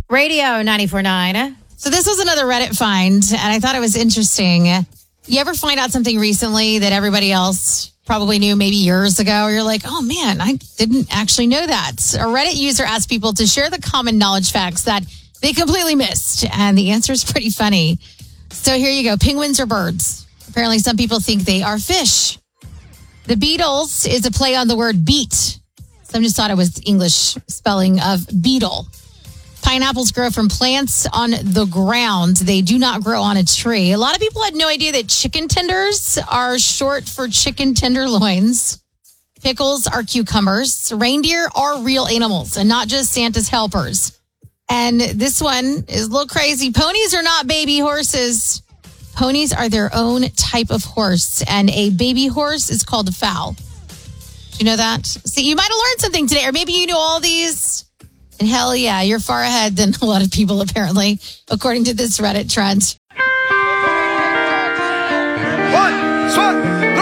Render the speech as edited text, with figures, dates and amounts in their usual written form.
Radio 94.9. So this was another Reddit find, and I thought it was interesting. You ever find out something recently that everybody else probably knew maybe years ago? Or you're like, oh man, I didn't actually know that. A Reddit user asked people to share the common knowledge facts that they completely missed. And the answer is pretty funny. So here you go. Penguins are birds. Apparently some people think they are fish. The Beatles is a play on the word beet. Some just thought it was English spelling of beetle. Pineapples grow from plants on the ground. They do not grow on a tree. A lot of people had no idea that chicken tenders are short for chicken tenderloins. Pickles are cucumbers. Reindeer are real animals and not just Santa's helpers. And this one is a little crazy. Ponies are not baby horses. Ponies are their own type of horse. And a baby horse is called a foal. Do you know that? See, you might have learned something today. Or maybe you know all these. And hell yeah, you're far ahead than a lot of people, apparently, according to this Reddit trend.